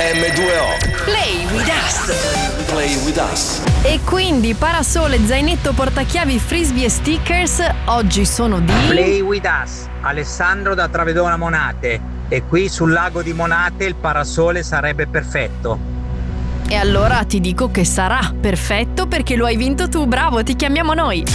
M2O. Play with us. Play with us. E quindi parasole, zainetto, portachiavi, frisbee e stickers oggi sono di Play with us, Alessandro da Travedona Monate. E qui sul lago di Monate il parasole sarebbe perfetto. E allora ti dico che sarà perfetto perché lo hai vinto tu, bravo, ti chiamiamo noi.